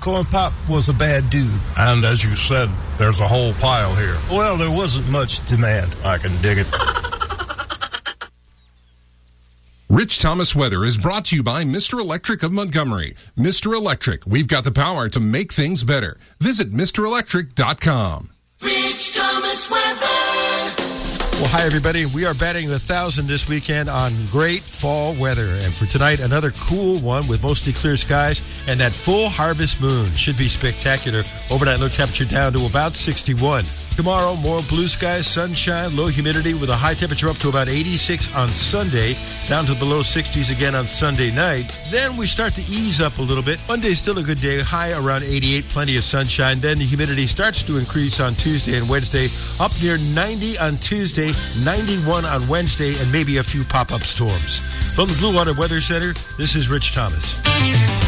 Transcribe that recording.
Corn Pop was a bad dude. And as you said, there's a whole pile here. Well, there wasn't much demand. I can dig it. Rich Thomas Weather is brought to you by Mr. Electric of Montgomery. Mr. Electric, we've got the power to make things better. Visit MrElectric.com. Rich Thomas Weather. Well, hi, everybody. We are batting 1,000 this weekend on great fall weather. And for tonight, another cool one with mostly clear skies and that full harvest moon. Should be spectacular. Overnight low temperature down to about 61. Tomorrow, more blue skies, sunshine, low humidity with a high temperature up to about 86 on Sunday, down to below 60s again on Sunday night. Then we start to ease up a little bit. Monday's still a good day, high around 88, plenty of sunshine. Then the humidity starts to increase on Tuesday and Wednesday, up near 90 on Tuesday, 91 on Wednesday, and maybe a few pop-up storms. From the Blue Water Weather Center, this is Rich Thomas.